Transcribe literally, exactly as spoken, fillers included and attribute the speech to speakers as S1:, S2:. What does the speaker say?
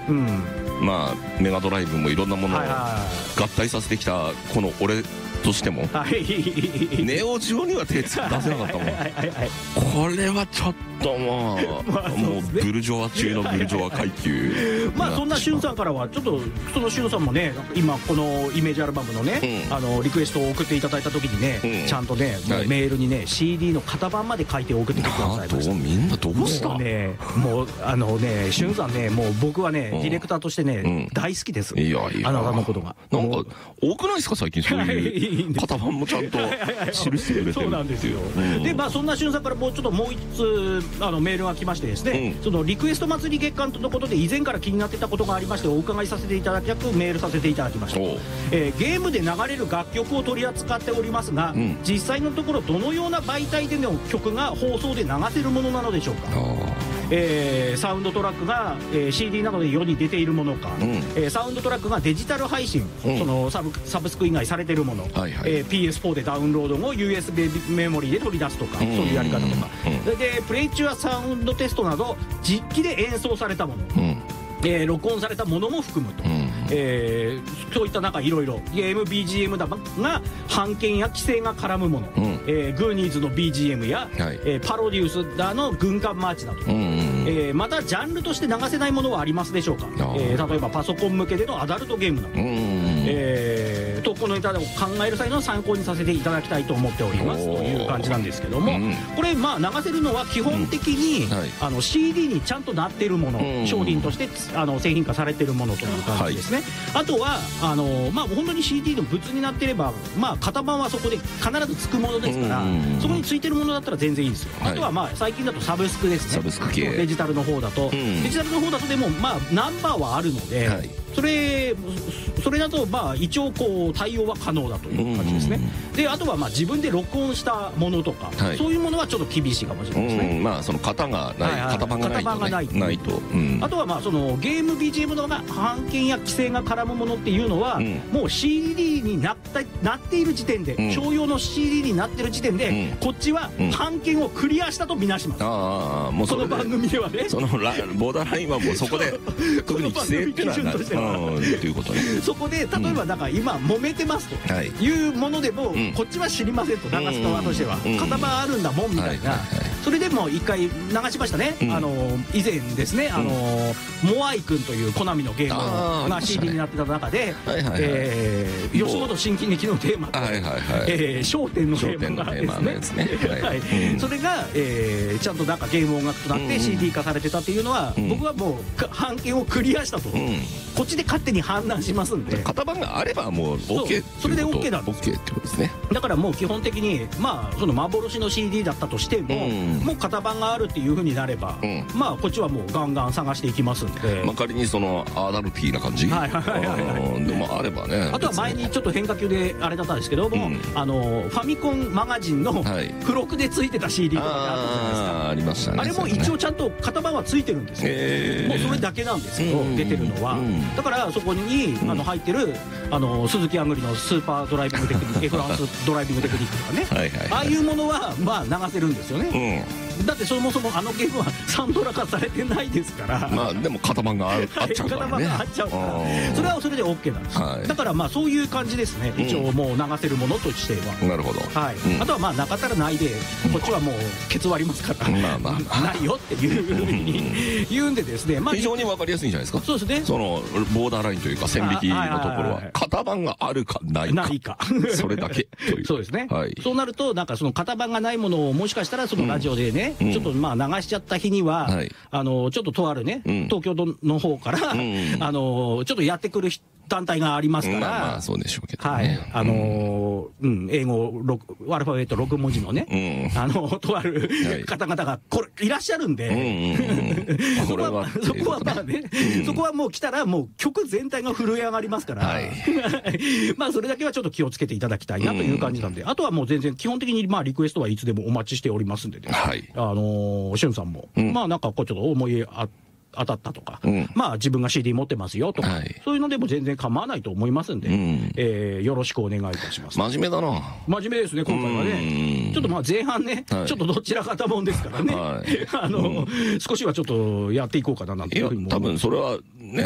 S1: うん、
S2: まあメガドライブもいろんなものを合体させてきたこの俺としても、はい、ネオジオには手出せなかったもん。これはちょっともう、まあ、もうブルジョワ中のブルジョワ階級。
S1: まあそんなしゅんさんからはちょっとそのしゅんさんもね、今このイメージアルバムのね、うん、あのリクエストを送っていただいた時にね、うん、ちゃんとね、もうメールにね シーディー の型番まで書いて送ってきてくださいました。
S2: みんなどうした？
S1: もうね、もうあのね、しゅんさんね、もう僕はね、ディレクターとしてね、うん、大好きです。
S2: いやいや、
S1: あなたのことが
S2: なんか多くないですか最近そういう型番もちゃんと記してくれてる。
S1: そうなんですよ。うん、でまあそんなしゅんさんからもうちょっともう一つあのメールが来ましてですね、うん、そのリクエスト祭り月間のことで以前から気になってたことがありましてお伺いさせていただきたくメールさせていただきました。えー、ゲームで流れる楽曲を取り扱っておりますが、うん、実際のところどのような媒体での曲が放送で流せるものなのでしょうか。えー、サウンドトラックが、えー、シーディー などで世に出ているものか、うん、えー、サウンドトラックがデジタル配信、うん、そのサブ、サブスク以外されているもの、はいはい、えー、ピーエスフォー でダウンロード後 ユーエスビー メモリーで取り出すとか、うん、そういうやり方とか、うん、それでプレイ中はサウンドテストなど実機で演奏されたもの、うん、えー、録音されたものも含むと、うん、えー、そういった中いろいろゲーム ビージーエム だが版権や規制が絡むもの、うん、えー、グーニーズの ビージーエム や、はい、えー、パロデュースだの軍艦マーチなど、うんうん、えー、またジャンルとして流せないものはありますでしょうか。えー、例えばパソコン向けでのアダルトゲームなど、うんうん、えー、投稿のネタを考える際の参考にさせていただきたいと思っておりますという感じなんですけども、うん、これまあ流せるのは基本的に、うん、はい、あの シーディー にちゃんとなっているもの、うん、商品としてあの製品化されているものという感じですね、はい、あとはあの、まあ、本当に シーディー の物になっていれば、まあ、型番はそこで必ずつくものですから、そこについてるものだったら全然いいんですよ、はい、あとはまあ最近だとサブスクですね、サブスク系デジタルの方だと、うん、デジタルの方だとでもまあナンバーはあるので、はい、それそれだとまあ一応こう対応は可能だという感じですね。であとはまあ自分で録音したものとか、はい、そういうものはちょっと厳しいかもしれないですね、うん、まあその型がない、はいはい、型番がないと、ね、型番がないと、ないと、うん、あとはまあそのゲーム ビージーエム のが版権や規制が絡むものっていうのは、うん、もう シーディー になったなっている時点で、うん、商用の シーディー になってる時点で、うん、こっちは版権をクリアしたとみなします、うん、ああもうそれでこの番組ではね、そのラボーダーラインはもうそこで特に規制っていうのはないということね。そこで例えばなんか今揉めてますというものでも、うん、こっちは知りませんと、流す側としては、うん、型番あるんだもんみたいな、それでも一回流しましたね、うん、あの以前ですね、あの、うん、モアイくんというコナミのゲームが シーディー になってた中で、吉本新喜劇のテーマと笑点のテーマがですね、それが、えー、ちゃんとなんかゲーム音楽となって シーディー 化されてたっていうのは、うん、僕はもう版権をクリアしたと、うん、こっちで勝手に判断しますんで、
S2: 型番があればもう OK
S1: それで OK なんです。
S2: OK ってことですね。
S1: だからもう基本的にまあその幻の シーディー だったとしても、うん、もう型番があるっていう風になれば、うん、まあこっちはもうガンガン探していきますんで、
S2: まあ、仮にそのアダルティーな感じでもあればね。
S1: あとは前にちょっと変化球であれだったんですけども、うん、あのファミコンマガジンの付録でついてた シーディー とかってあったじゃないですか。 あ, ありましたね。あれも一応ちゃんと型番はついてるんですよ、えー、もうそれだけなんですけど、出てるのは、うん、だからそこにあの入ってるあの鈴木亜久里のスーパードライビングテクニックエフランスドライビングテクニックとかねはいはい、はい、ああいうものはまあ流せるんですよね、うん、だってそもそもあのゲームはサントラ化されてないですから、ま
S2: あでも型番が あ, あっちゃうからね、型番があっちゃうから
S1: それはそれで OK なんです、はい、だからまあそういう感じですね、一応もう流せるものとしては、
S2: うん、なるほど、
S1: はい、うん、あとはまあなかったらないでこっちはもうケツ割りますから、まあまあないよっていうふうに言うんでですね、まあ、
S2: 非常に分かりやすいんじゃないですか。
S1: そうですね、
S2: そのボーダーラインというか線引きのところは型番があるかないかないかそれだけという。
S1: そうですね、
S2: はい、
S1: そうなるとなんかその型番がないものをもしかしたらそのラジオでね、うん、ちょっとまあ流しちゃった日には、はい、あのちょっととあるね、うん、東京の方から、うん、あのちょっとやってくる団体がありますから、
S2: まあまあそうでしょうけどね、
S1: はい、あのーうん、英語アルファベットろく文字のね、うん、あのとある方々がこれいらっしゃるんで、そこはそこはまあね、うん、そこはもう来たらもう曲全体が震え上がりますから、はい、まあそれだけはちょっと気をつけていただきたいなという感じなんで、うん、あとはもう全然基本的にまあリクエストはいつでもお待ちしておりますんでね、はい、あのー、しゅんさんも、うん、まあなんかこうちょっと思いあ当たったとか、うん、まあ自分が シーディー 持ってますよとか、はい、そういうのでも全然構わないと思いますんで、うん、えー、よろしくお願いいたします。
S2: 真面目だな。
S1: 真面目ですね今回はね。ちょっとまあ前半ね、はい、ちょっとどちらかたもんですからね、はい、あの、うん、少しはちょっとやっていこうかななんていうふうにも。
S2: 多分それはね、